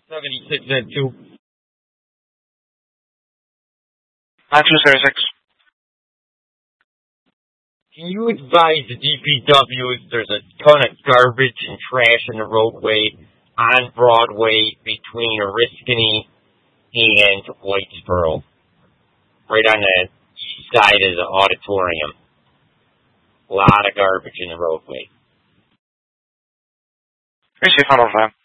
76 and 2. 9276. Can you advise the DPWs there's a ton of garbage and trash in the roadway on Broadway between Oriskany and Whitesboro, right on the east side of the auditorium. A lot of garbage in the roadway. Let me see if I don't find.